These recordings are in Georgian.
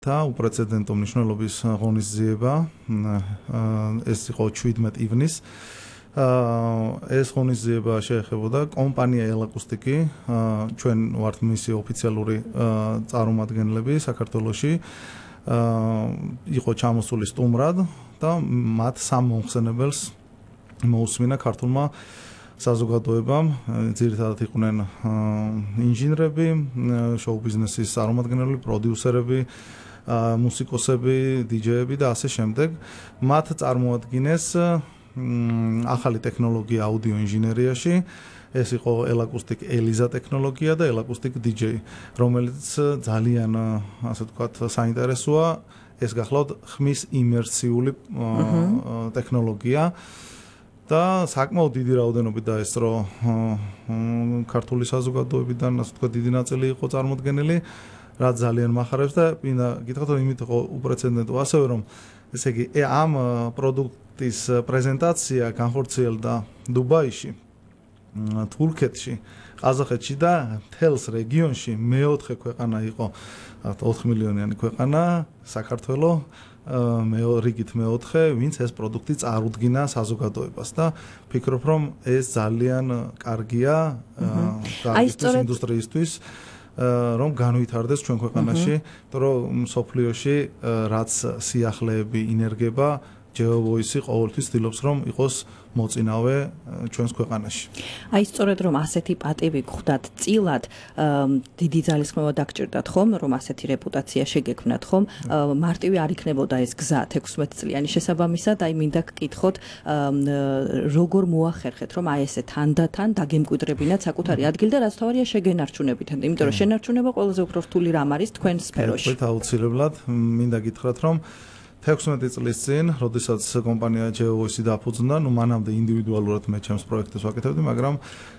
და უპრეცედენტო მნიშვნელობის ღონისძიება ეს იყო 17 ივნის. ეს ღონისძიება შეეხებოდა კომპანია ელაკუსტიკი, ჩვენ ვართ მისი ოფიციალური წარმომადგენლები საქართველოში. იყო ჩამოსული სტუმრად და მათ სამ მომხსენებელს მოусმინა ქართულმა საზოგადოებამ, ძირითადად იყვნენ ინჟინრები, შოუ ბიზნესის წარმომადგენლები, პროდიუსერები, მუსიკოსები, დიჯეები და ასე შემდეგ. მათ წარმოადგინეს ახალი ტექნოლოგია აუდიო ინჟინერიაში. ეს იყო ელაკუსტიკ ელიზა ტექნოლოგია და ელაკუსტიკ DJ, რომელიც ძალიან ასე ვთქვათ საინტერესოა. ეს გახლავთ ხმის იმერსიული ტექნოლოგია და საკმაოდ დიდი რაოდენობით დაესწრო ქართული საზოგადოებიდან, ასე ვთქვათ, დიდი ნაწილი იყო წარმოდგენილი, რაც ძალიან მახარებს და მინდა გითხრათ, რომ იმით იყო უპრეცედენტო ასევე, რომ ესე იგი ამ პროდუქტის პრეზენტაცია განხორციელდა დუბაიში, თურქეთში, ყაზახეთში და მთელს რეგიონში მეოთხე ქვეყანა იყო 4 მილიონიანი ქვეყანა საქართველო რიგით მეოთხე, ვინც ეს პროდუქტი წარუდგინა საზოგადოებას და ფიქრობ, რომ ეს ძალიან კარგია ის ინდუსტრიისთვის, რომ განვითარდეს ჩვენ ქვეყანაში, რომ სოფლიოში რაც სიახლეები ინერგება, ჯეოვოისი ყოველთვის ცდილობს, რომ იყოს მოწინავე ჩვენს ქვეყანაში. აი სწორედ რომ ასეთი პატივი გხვდათ წილად, დიდი ძალისხმევა დაგჭირდათ ხომ, რომ ასეთი რეპუტაცია შეგექმნათ ხომ, მარტივი არ იქნებოდა ეს გზა 16 წლიანი შესაბამისად, აი მინდა გკითხოთ, როგორ მოახერხეთ, რომ აი ესე თანდათან დაგემკვიდრებინათ საკუთარი ადგილი და რაც თავარია შეგენარჩუნებით, იმიტომ რომ შენარჩუნება ყველაზე უფრო რთული რამ არის თქვენ სფეროში. აუცილებლად მინდა გითხრათ, რომ 16 წლის წინ, როდესაც კომპანია ჯეოვოისი დაფუძნდა, მანამდე ინდივიდუალურად მე ჩემს პროექტებს ვაკეთებდი, მაგრამ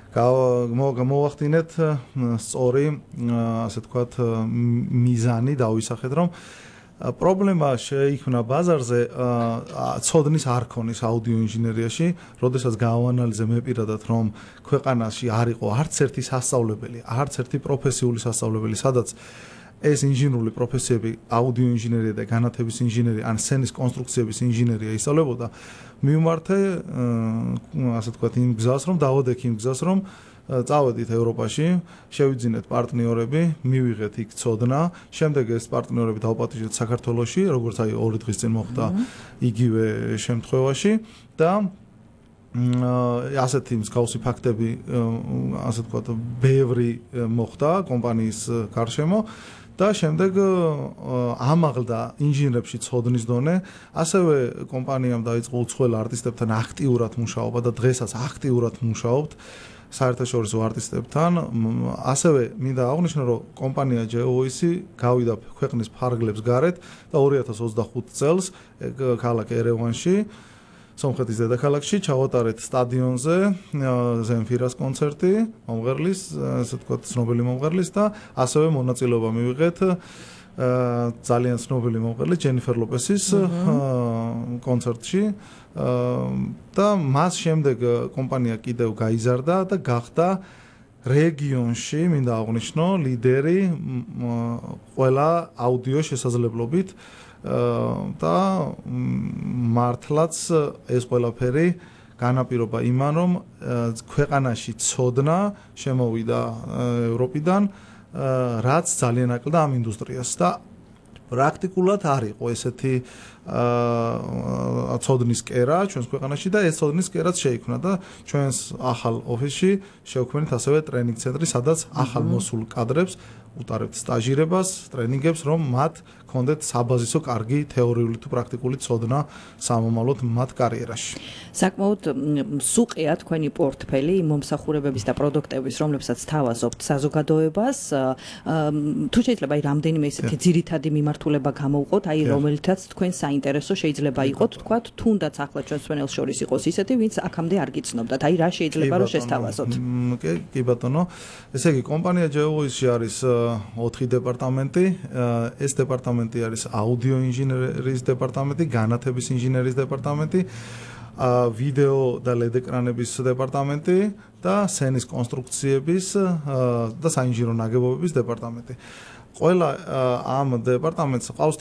მოვახდინეთ სწორი, ასე ვთქვათ, მიზანი დავისახეთ, რომ პრობლემა შეიქმნა ბაზარზე ცოდნის არ ქონის აუდიო ინჟინერიაში, როდესაც გავანალიზე მე პირადად, რომ ქვეყანაში არ იყო არც ერთი სასწავლებელი, არც ერთი პროფესიული სასწავლებელი, სადაც ეს ინჟინერული პროფესიები, აუდიო ინჟინერია და განათების ინჟინერია, ან სცენის კონსტრუქციების ინჟინერია ისწავლებოდა, მივმართე, ასე ვთქვათ, იმ გზას, რომ დავოდექ იმ გზას, რომ წავედით ევროპაში, შევიძინეთ პარტნიორები, მივიღეთ იქ ცოდნა, შემდეგ ეს პარტნიორები დავპატიჟეთ საქართველოში, როგორც აი 2 დღის წინ მოხდა იგივე შემთხვევაში და ასეთი მსგავსი ფაქტები, ასე ვთქვათ, ბევრი მოხდა კომპანიის გარშემო და შემდეგ ამაღლდა ინჟინრებში ცოდნის დონე, ასევე კომპანიამ დაიწყო უცხოელ არტისტებთან აქტიურად მუშაობა და დღესაც აქტიურად მუშაობთ საერთაშორისო არტისტებთან. ასევე მინდა აღვნიშნო, რომ კომპანია ჯეოვოისი გავიდა ქვეყნის ფარგლებს გარეთ და 2025 წელს ქალაქ ერევანში, სომხეთის დედაქალაქში ჩავატარეთ სტადიონზე ზემფირას კონცერტი, მომღერლის, ასე ვთქვათ, ცნობილი მომღერლის და ასევე მონაწილეობა მივიღეთ ძალიან ცნობილი მომღერლის ჯენიფერ ლოპესის კონცერტში და მას შემდეგ კომპანია კიდევ გაიზარდა და გახდა რეგიონში, მინდა აღვნიშნო, ლიდერი ყველა აუდიო შესაძლებლობით და მართლაც ეს ყველაფერი განაპირობა იმან, რომ ქვეყანაში ცოდნა შემოვიდა ევროპიდან, რაც ძალიან აკლდა ამ ინდუსტრიას და პრაქტიკულად არ იყო ესეთი ცოდნის კერა ჩვენს ქვეყანაში და ეს ცოდნის კერაც შეიქმნა და ჩვენს ახალ ოფისში შევქმნით ასევე ტრენინგ ცენტრი, სადაც ახალ მოსულ კადრებს უტარებთ სტაჟირებას, ტრენინგებს, რომ მათ ქონდეთ საბაზისო კარგი თეორიული თუ პრაქტიკული ცოდნა სამომავლოდ მათ კარიერაში. საკმაოდ სუყია თქვენი პორტფელი მომსახურებების და პროდუქტების, რომლებსაც თავაზობთ საზოგადოებას. თუ შეიძლება აი რამდენიმე ესეთი ძირითადი მიმართულება გამოვყოთ, აი რომელთაც თქვენ საინტერესო შეიძლება იყოთ, თქვათ, თუნდაც ახლა ჩვენს მენელს შორის იყოს ისეთი, ვინც აქამდე არ გიცნობდათ. აი რა შეიძლება რომ შესთავაზოთ. კი ბატონო, ესე იგი კომპანია ჯეოვოისი არის 4 დეპარტამენტი. ეს დეპარტამენტი არის აუდიო ინჟინერიის დეპარტამენტი, განათების ინჟინერიის დეპარტამენტი, ვიდეო და LED ეკრანების დეპარტამენტი და სცენის კონსტრუქციების და საინჟინრო ნაგებობების დეპარტამენტი. ყველა ამ დეპარტამენტს ყავს